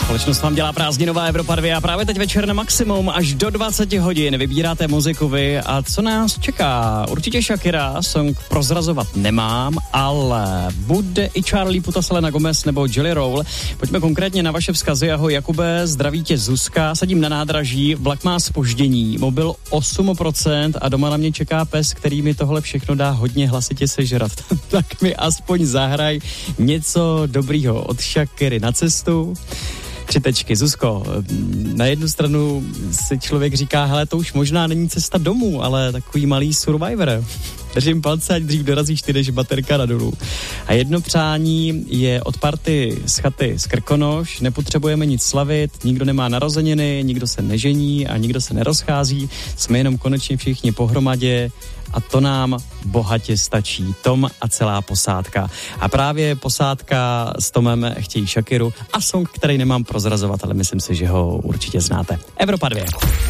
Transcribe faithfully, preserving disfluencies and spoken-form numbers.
Společnost vám dělá prázdninová Evropa dva a právě teď večer na maximum až do dvacet hodin vybíráte muziku vy a co nás čeká? Určitě Shakira, song prozrazovat nemám, ale bude i Charlie Puth, Selena Gomez nebo Jelly Roll. Pojďme konkrétně na vaše vzkazy. Ahoj Jakube, zdraví tě Zuzka, sedím na nádraží, vlak má zpoždění, mobil osm procent a doma na mě čeká pes, který mi tohle všechno dá hodně hlasitě sežrat. Tak mi aspoň zahraj něco dobrýho od Shakiry na cestu. Tři tečky. Zuzko, na jednu stranu si člověk říká, hele, to už možná není cesta domů, ale takový malý Survivor. Držím palce, ať dřív dorazíš ty, než baterka na dolů. A jedno přání je od party z chaty z Krkonoš. Nepotřebujeme nic slavit, nikdo nemá narozeniny, nikdo se nežení a nikdo se nerozchází. Jsme jenom konečně všichni pohromadě a to nám bohatě stačí. Tom a celá posádka. A právě posádka s Tomem chtějí Shakiru a song, který nemám prozrazovat, ale myslím si, že ho určitě znáte. Evropa dva.